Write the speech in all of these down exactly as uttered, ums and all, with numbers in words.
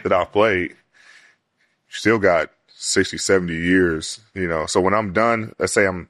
that I've played, still got sixty, seventy years, you know. So when I'm done, let's say I'm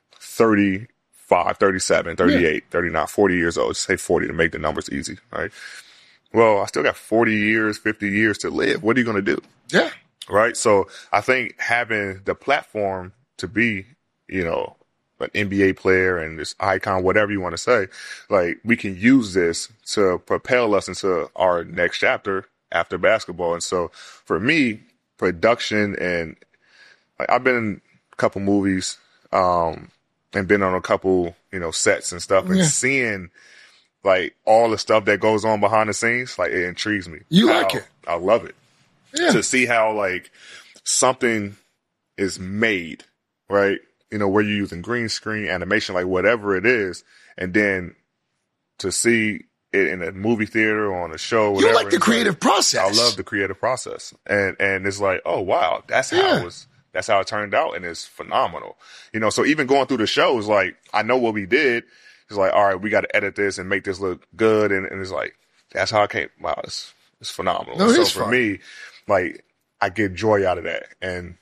thirty-five, thirty-seven, thirty-eight, yeah. thirty-nine, forty years old. Just say forty to make the numbers easy, right? Well, I still got forty years, fifty years to live. What are you going to do? Yeah. Right? So I think having the platform to be, you know, an N B A player and this icon, whatever you want to say, like we can use this to propel us into our next chapter after basketball. And so for me, production and like, I've been in a couple movies, um, and been on a couple, you know, sets and stuff, and yeah. seeing like all the stuff that goes on behind the scenes, like it intrigues me. You how, like it? I love it. Yeah. To see how like something is made, right? You know, where you're using green screen, animation, like whatever it is, and then to see it in a movie theater or on a show. Whatever, you like the creative like, process. I love the creative process, and and it's like, oh wow, that's how yeah. it was. That's how it turned out, and it's phenomenal. You know, so even going through the shows, like I know what we did. It's like, all right, we got to edit this and make this look good, and, and it's like that's how it came. Wow, it's it's phenomenal. No, it so is for fun. me, like I get joy out of that, and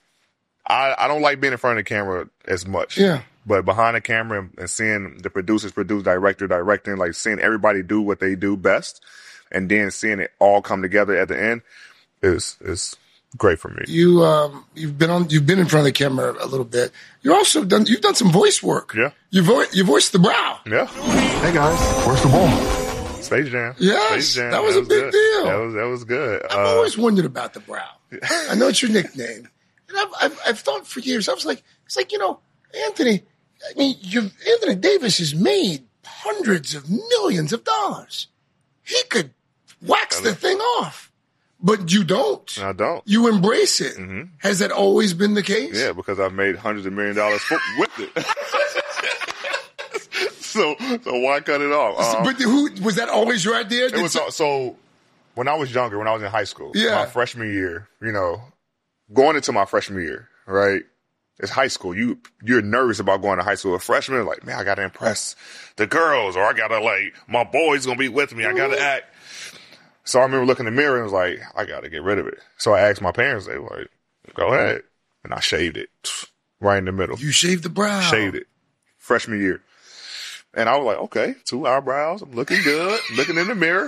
I I don't like being in front of the camera as much. Yeah. But behind the camera and, and seeing the producers produce, director directing, like seeing everybody do what they do best, and then seeing it all come together at the end is is great for me. You um you've been on you've been in front of the camera a little bit. You're also done you've done some voice work. Yeah. You vo- you voiced the Brow. Yeah. Hey guys, where's the ball? Space Jam. Yes, Space Jam. that was a was big good. deal. That was that was good. I've Uh, always wondered about the Brow. I know it's your nickname, and I've, I've I've thought for years. I was like, it's like you know, Anthony. I mean, you Anthony Davis has made hundreds of millions of dollars. He could wax the thing off, but you don't. I don't. You embrace it. Mm-hmm. Has that always been the case? Yeah, because I've made hundreds of million dollars for, with it. so so why cut it off? Um, but who was that always your idea? It was so, so when I was younger, when I was in high school, Yeah. my freshman year, you know, going into my freshman year, right? It's high school. You you're nervous about going to high school. A freshman, like, man, I gotta impress the girls, or I gotta like my boy's gonna be with me. I gotta Mm-hmm. act. So I remember looking in the mirror and was like, I gotta get rid of it. So I asked my parents, they were like, go ahead, and I shaved it right in the middle. You shaved the brow. Shaved it freshman year. And I was like, okay, two eyebrows. I'm looking good. Looking in the mirror.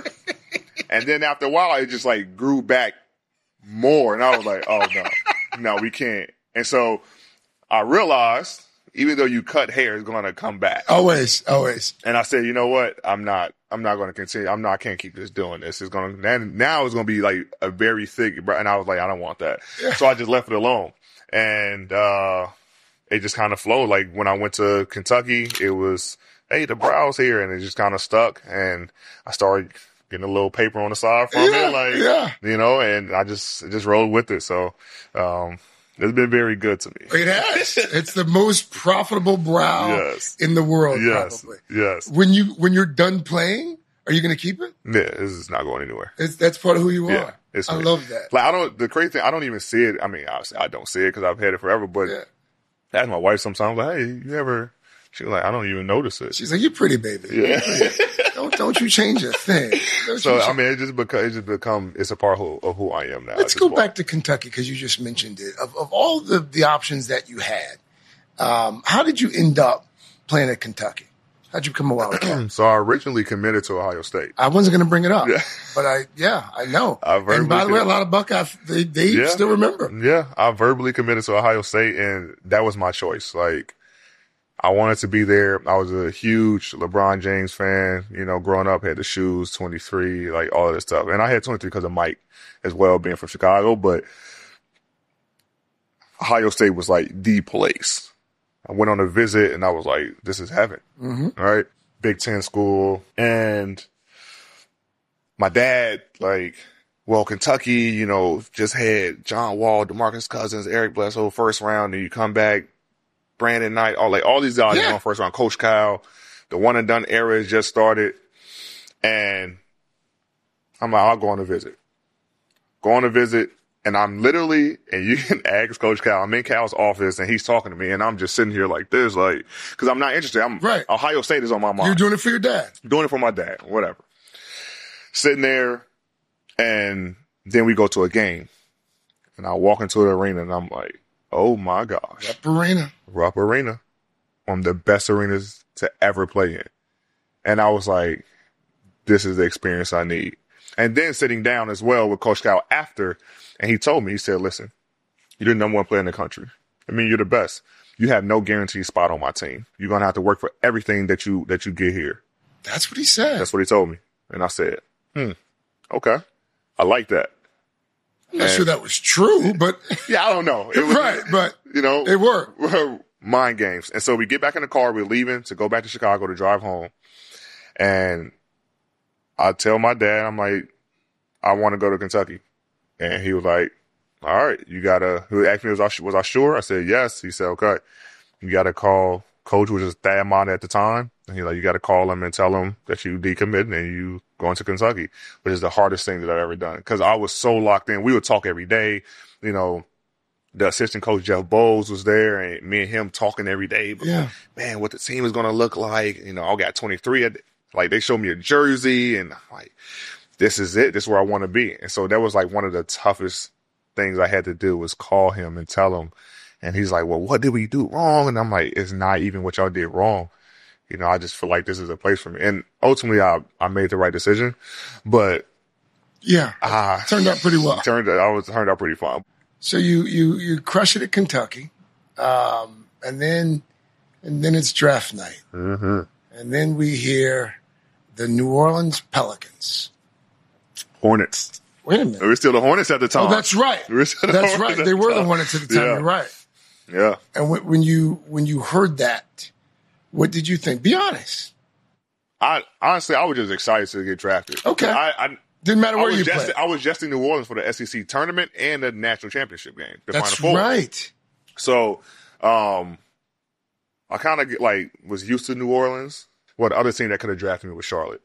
And then after a while, it just like grew back more. And I was like, oh no, no, we can't. And so I realized, even though you cut hair, it's going to come back. Always, always. And I said, you know what? I'm not, I'm not going to continue. I'm not, I can't keep this doing this. It's going to, now it's going to be like a very thick, and I was like, I don't want that. Yeah. So I just left it alone. And, uh, it just kind of flowed. Like when I went to Kentucky, it was, hey, the brow's here. And it just kind of stuck. And I started getting a little paper on the side from Yeah, it. Like, yeah. you know, and I just, just rolled with it. So, um, it's been very good to me. It has. It's the most profitable brow Yes. in the world, Yes. probably. Yes. When you when you're done playing, are you going to keep it? Yeah, this is not going anywhere. It's, that's part of who you Yeah, are. it's I me. love that. Like I don't. The crazy thing, I don't even see it. I mean, obviously, I don't see it because I've had it forever. But Yeah. I ask my wife sometimes, like, "Hey, you ever?" She's like, "I don't even notice it." She's like, "You're pretty, baby. Yeah. Don't don't you change a thing." Don't So you I change- mean, it just become it just become it's a part of, of who I am now. Let's at go this back point. to Kentucky because you just mentioned it. Of, of all the, the options that you had, um, how did you end up playing at Kentucky? How'd you come about that? So I originally committed to Ohio State. I wasn't going to bring it up, Yeah. but I, yeah, I know. I And by the verbally way, a could- lot of Buckeyes, they, they Yeah. still remember. Yeah, I verbally committed to Ohio State, and that was my choice. Like, I wanted to be there. I was a huge LeBron James fan. You know, growing up, had the shoes, twenty-three, like all of this stuff. And I had twenty-three because of Mike as well, being from Chicago. But Ohio State was like the place. I went on a visit, and I was like, this is heaven. Mm-hmm. All right. Big Ten school. And my dad, like, well, Kentucky, you know, just had John Wall, DeMarcus Cousins, Eric Bledsoe first round, and you come back, Brandon Knight, all like all these guys Yeah. on first round. Coach Kyle, the one and done era has just started, and I'm like, I'll go on a visit. Go on a visit, and I'm literally, and you can ask Coach Kyle. I'm in Cal's office, and he's talking to me, and I'm just sitting here like this, like, because I'm not interested. I'm Right. Ohio State is on my mind. You're doing it for your dad. Doing it for my dad, whatever. Sitting there, and then we go to a game. And I walk into the arena and I'm like, oh my gosh. Rupp Arena. Rupp Arena. One of the best arenas to ever play in. And I was like, this is the experience I need. And then sitting down as well with Coach Cal after, and he told me, he said, listen, you're the number one player in the country. I mean, you're the best. You have no guaranteed spot on my team. You're going to have to work for everything that you that you get here. That's what he said. That's what he told me. And I said, hmm, okay. I like that. I'm not and, sure that was true, but. Yeah, I don't know. It was, right, but. You know. It worked. Mind games. And so we get back in the car. We're leaving to go back to Chicago to drive home. And I tell my dad, I'm like, I want to go to Kentucky. And he was like, all right, you got to, he asked me, was I, was I sure? I said, yes. He said, okay, you got to call Coach, which was Thad Matta at the time. And he's like, you got to call him and tell him that you decommitted and you going to Kentucky, which is the hardest thing that I've ever done. Cause I was so locked in. We would talk every day. You know, the assistant coach, Jeff Bowles, was there and me and him talking every day. But, yeah. Man, what the team is going to look like. You know, I got twenty-three. Like they showed me a jersey and I'm like, this is it. This is where I want to be. And so that was like one of the toughest things I had to do was call him and tell him. And he's like, well, what did we do wrong? And I'm like, it's not even what y'all did wrong. You know, I just feel like this is a place for me. And ultimately, I, I made the right decision. But yeah, uh, turned out pretty well. Turned out, I was turned out pretty fun. So you you you crush it at Kentucky, um, and then and then it's draft night, mm-hmm. and then we hear the New Orleans Pelicans, Hornets. Wait a minute, we were still the Hornets at the time. Oh, that's right. We were still the that's Hornets right. They the were time. the Hornets at the time. Yeah. You're right. Yeah. And when, when you when you heard that, what did you think? Be honest. I honestly, I was just excited to get drafted. Okay. I, I didn't matter where I was you just, played. I was just in New Orleans for the S E C tournament and the national championship game. The That's Final Four. right. So, um, I kind of like was used to New Orleans. Well, the other team that could have drafted me was Charlotte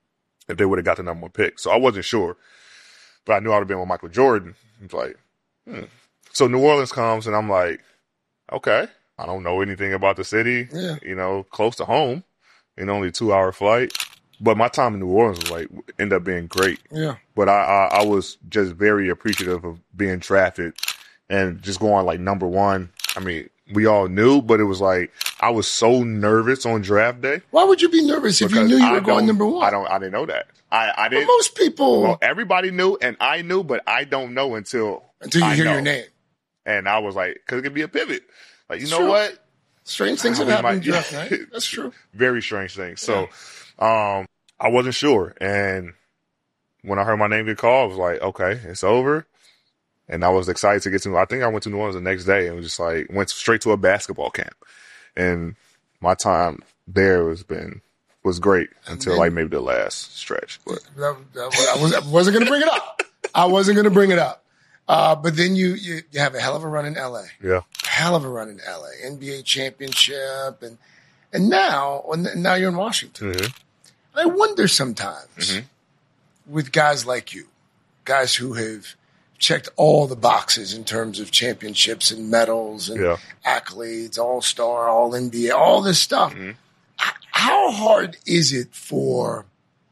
if they would have got the number one pick. So I wasn't sure, but I knew I would have been with Michael Jordan. It's like, hmm. So New Orleans comes and I'm like, okay, I don't know anything about the city. Yeah. You know, close to home, and only a two hour flight. But my time in New Orleans was like ended up being great. Yeah. But I, I I was just very appreciative of being drafted and just going like number one. I mean, we all knew, but it was like I was so nervous on draft day. Why would you be nervous if you knew you were going number one? I don't. I didn't know that. I, I didn't. But most people, well, everybody knew, and I knew, but I don't know until until you I hear know. your name. And I was like, because it could be a pivot. Like, you It's know true. what? Strange things have We happened might- in draft night. That's true. Very strange things. So, um, I wasn't sure. And when I heard my name get called, I was like, okay, it's over. And I was excited to get to, I think I went to New Orleans the next day and was just like, went straight to a basketball camp. And my time there has been, was great until then- like maybe the last stretch. But That, that, I, was, I wasn't going to bring it up. I wasn't going to bring it up. Uh, but then you, you you have a hell of a run in L A. yeah. Hell of a run in L A. N B A championship. And and now, and now you're in Washington. Mm-hmm. And I wonder sometimes Mhm. with guys like you, guys who have checked all the boxes in terms of championships and medals and Yeah. accolades, all-star, all N B A, all this stuff. Mhm. H- How hard is it for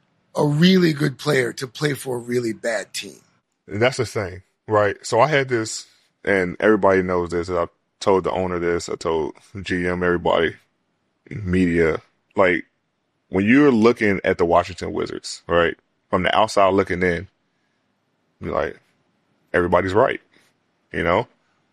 a really good player to play for a really bad team? And that's the thing, right? So I had this, and everybody knows this. I told the owner this. I told G M, everybody, media. Like, when you're looking at the Washington Wizards, right, from the outside looking in, you're like, everybody's right, you know?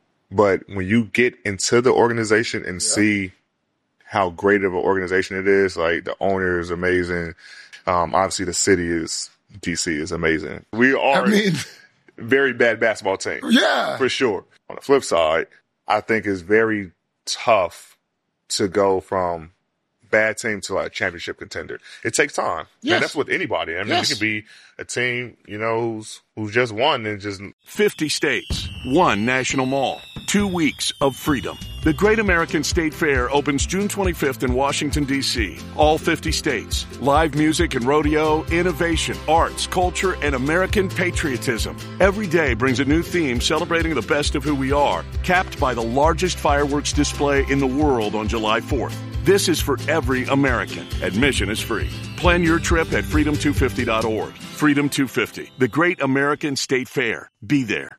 But when you get into the organization and see how great of an organization it is, like the owner is amazing. Um, obviously, the city is, D C is amazing. We are I mean, a very bad basketball team, yeah. for sure. On the flip side, I think it's very tough to go from bad team to like a championship contender. It takes time. Yes. And that's with anybody. I mean, Yes. it could be a team, you know, who's, who's just won and just fifty states, one national mall, two weeks of freedom. The Great American State Fair opens June twenty-fifth in Washington, D C All fifty states. Live music and rodeo, innovation, arts, culture, and American patriotism. Every day brings a new theme celebrating the best of who we are, capped by the largest fireworks display in the world on July fourth. This is for every American. Admission is free. Plan your trip at freedom two fifty dot org. Freedom two fifty, the Great American State Fair. Be there.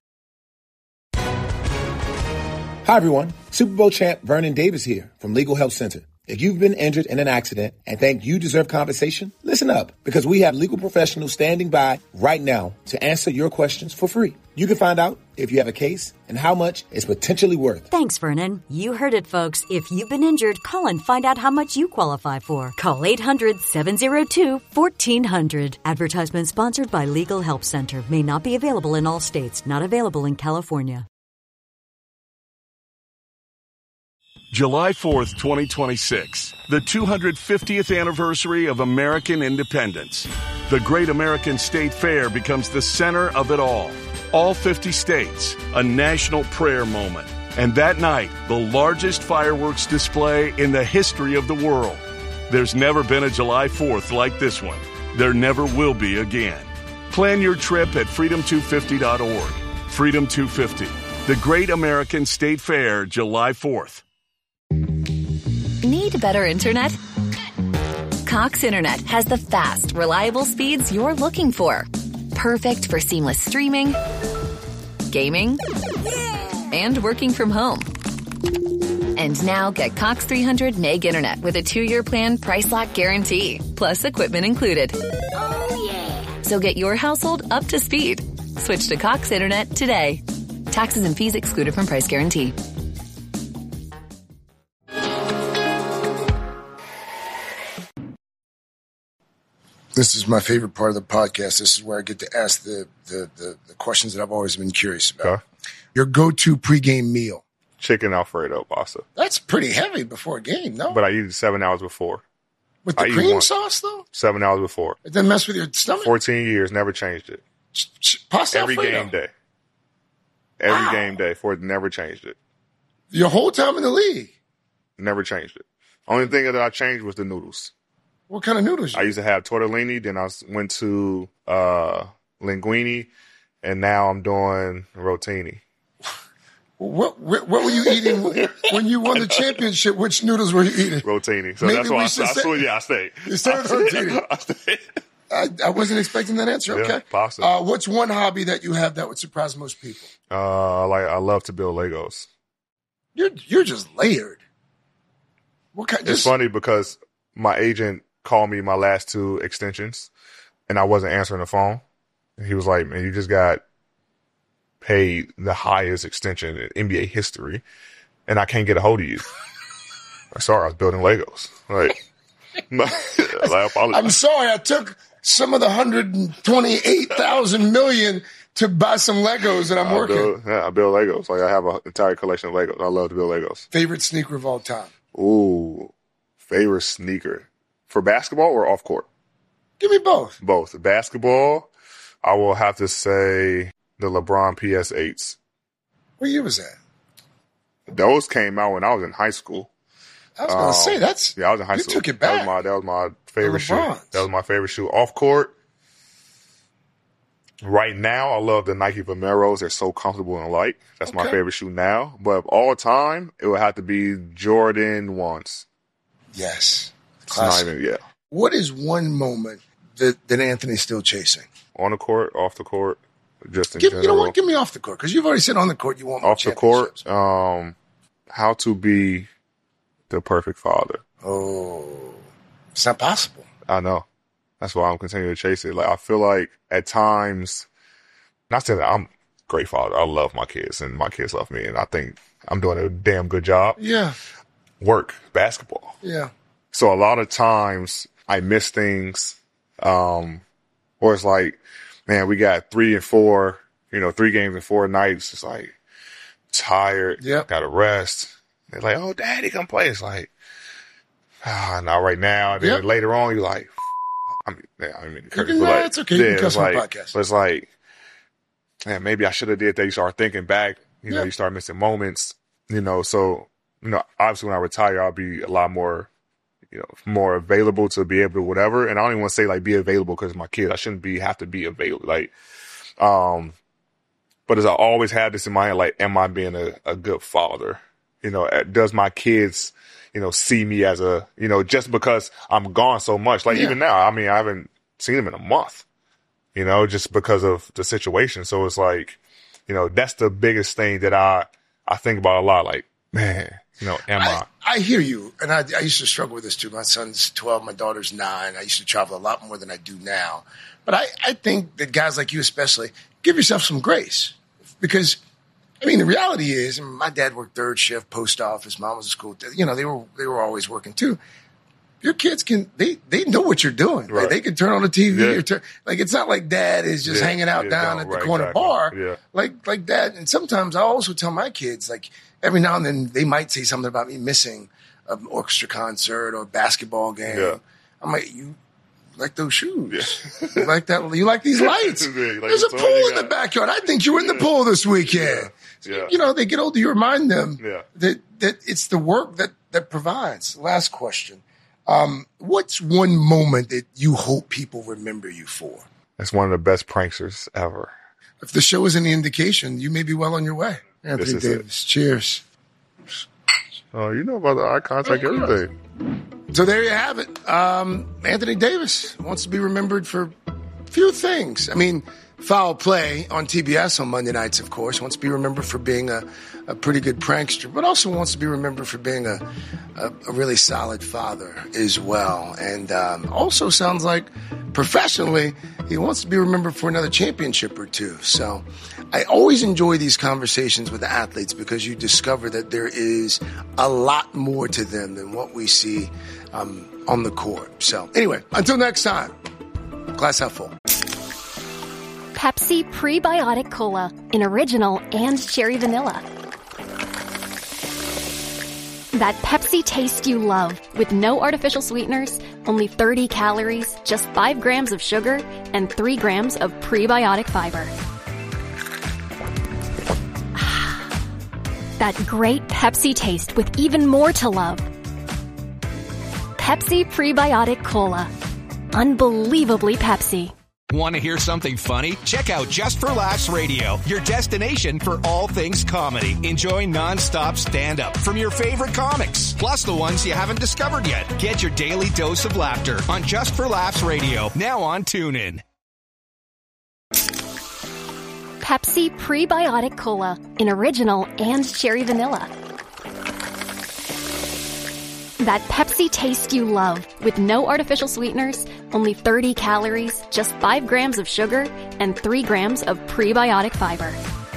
Hi, everyone. Super Bowl champ Vernon Davis here from Legal Help Center. If you've been injured in an accident and think you deserve compensation, listen up, because we have legal professionals standing by right now to answer your questions for free. You can find out if you have a case and how much it's potentially worth. Thanks, Vernon. You heard it, folks. If you've been injured, call and find out how much you qualify for. Call eight hundred, seven oh two, one four hundred. Advertisement sponsored by Legal Help Center. May not be available in all states. Not available in California. July fourth, twenty twenty-six, the two hundred fiftieth anniversary of American independence. The Great American State Fair becomes the center of it all. All fifty states, a national prayer moment. And that night, the largest fireworks display in the history of the world. There's never been a July fourth like this one. There never will be again. Plan your trip at freedom two fifty dot org. Freedom two fifty, the Great American State Fair, July fourth. Need better internet? Cox Internet has the fast, reliable speeds you're looking for. Perfect for seamless streaming, gaming, and working from home. And now get Cox three hundred meg internet with a two-year plan price lock guarantee, plus equipment included. Oh, yeah. So get your household up to speed. Switch to Cox Internet today. Taxes and fees excluded from price guarantee. This is my favorite part of the podcast. This is where I get to ask the the, the, the questions that I've always been curious about. Okay. Your go-to pregame meal. Chicken Alfredo pasta. That's pretty heavy before a game, no? But I eat it seven hours before. With the I eat cream one. sauce, though? Seven hours before. It doesn't mess with your stomach? fourteen years, never changed it. Ch- ch- Pasta Every Alfredo. game day. Every Wow. game day. For it never changed it. Your whole time in the league? Never changed it. Only thing that I changed was the noodles. What kind of noodles? I used to have tortellini, then I s- went to uh, linguine, and now I'm doing rotini. What, what what were you eating when you won the championship? Which noodles were you eating? Rotini. So Maybe that's why we I, I, should I say- swear, yeah, I stayed. You stayed I with rotini. I stayed. I, I wasn't expecting that answer. Yeah, Okay. pasta. Uh, what's one hobby that you have that would surprise most people? Uh, like I love to build Legos. You're you're just layered. What kind? It's Just, funny because my agent called me my last two extensions, and I wasn't answering the phone. And he was like, "Man, you just got paid the highest extension in N B A history, and I can't get a hold of you." I'm sorry, I was building Legos. Like, like I apologize. I'm sorry, I took some of the hundred and twenty-eight thousand million to buy some Legos, and I'm I working. build, yeah, I build Legos. Like I have an entire collection of Legos. I love to build Legos. Favorite sneaker of all time? Ooh, favorite sneaker for basketball or off court? Give me both. Both. Basketball, I will have to say the LeBron P S eights. What year was that? Those came out when I was in high school. I was going to Um, say that's. Yeah, I was in high you school. took it That back. was my that was my favorite shoe. LeBrons. That was my favorite shoe. Off court. Right now, I love the Nike Vomeros. They're so comfortable and light. That's my Okay. favorite shoe now. But of all time, it would have to be Jordan ones. Yes. It's not Classic. even, yeah. What is one moment that, that Anthony's still chasing? On the court, off the court, just in Give, general. you know what? Give me off the court, because you've already said on the court you want more Off the court, championships. um, how to be the perfect father. Oh, it's not possible. I know. That's why I'm continuing to chase it. Like I feel like at times, not saying that I'm a great father. I love my kids and my kids love me, and I think I'm doing a damn good job. Yeah, Work, basketball. yeah. So a lot of times I miss things, um, or it's like, man, we got three and four, you know, three games in four nights. It's like tired, Yep. got to rest. They're like, oh, daddy, come play. It's like, ah, not right now. And then Yep. later on, you're like, I mean, yeah, I mean, curse, can- but nah, like, it's okay. You can yeah, cuss it's on like, the podcast. but it's like, man, maybe I should have did that. You start thinking back, you know, Yep. you start missing moments, you know, so, you know, obviously when I retire, I'll be a lot more, you know, more available to be able to whatever. And I don't even want to say like be available because my kid, I shouldn't be, have to be available. Like, um, but as I always had this in my head, like, am I being a, a good father? You know, does my kids, you know, see me as a, you know, just because I'm gone so much. Like yeah. even now, I mean, I haven't seen them in a month, you know, just because of the situation. So it's like, you know, that's the biggest thing that I, I think about a lot. Like, man, you know, am I? I, I hear you. And I, I used to struggle with this too. My son's twelve, my daughter's nine. I used to travel a lot more than I do now. But I, I think that guys like you especially, give yourself some grace. Because, I mean, the reality is, and my dad worked third shift, post office, mom was a school, you know, they were they were always working too. Your kids can, they, they know what you're doing. Right. Like they can turn on the T V yeah. or turn, like it's not like dad is just yeah. hanging out yeah, down no, at the right, corner exactly. bar. Yeah. Like, like dad. And sometimes I also tell my kids, like every now and then they might say something about me missing an orchestra concert or a basketball game. Yeah. I'm like, you like those shoes. Yeah. You like that. You like these lights. yeah, like There's a pool in the backyard. I think you were in the pool this weekend. Yeah. So, yeah. You know, they get older, you remind them yeah. that, that it's the work that, that provides. Last question. Um, what's one moment that you hope people remember you for? That's one of the best pranksters ever. If the show is any indication, you may be well on your way. Anthony Davis, it. Cheers. Oh, you know about the eye contact, oh, everything. So there you have it. Um, Anthony Davis wants to be remembered for a few things. I mean, Foul Play on T B S on Monday nights, of course, wants to be remembered for being a, a pretty good prankster, but also wants to be remembered for being a, a, a really solid father as well. And um, also sounds like professionally, he wants to be remembered for another championship or two. So I always enjoy these conversations with the athletes because you discover that there is a lot more to them than what we see um, on the court. So anyway, until next time, glass half full. Pepsi Prebiotic Cola in original and cherry vanilla. That Pepsi taste you love with no artificial sweeteners, only thirty calories, just five grams of sugar, and three grams of prebiotic fiber. That great Pepsi taste with even more to love. Pepsi Prebiotic Cola. Unbelievably Pepsi. Want to hear something funny? Check out Just for Laughs Radio, your destination for all things comedy. Enjoy nonstop stand-up from your favorite comics, plus the ones you haven't discovered yet. Get your daily dose of laughter on Just for Laughs Radio, now on TuneIn. Pepsi Prebiotic Cola in original and cherry vanilla. That Pepsi taste you love with no artificial sweeteners, only thirty calories, just five grams of sugar, and three grams of prebiotic fiber.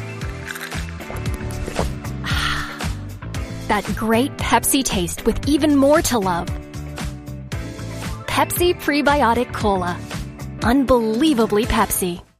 That great Pepsi taste with even more to love. Pepsi Prebiotic Cola. Unbelievably Pepsi.